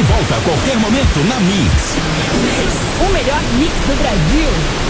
De volta a qualquer momento na Mix. O melhor mix do Brasil.